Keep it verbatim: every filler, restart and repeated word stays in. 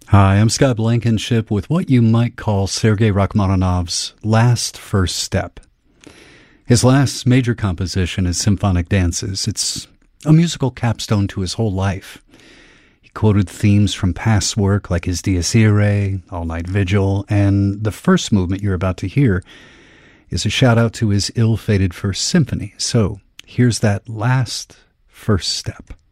Hi, I'm Scott Blankenship with what you might call Sergei Rachmaninoff's last first step. His last major composition is Symphonic Dances. It's a musical capstone to his whole life. He quoted themes from past work like his Dies Irae, All Night Vigil, and the first movement you're about to hear is a shout-out to his ill-fated First Symphony. So here's that last first step.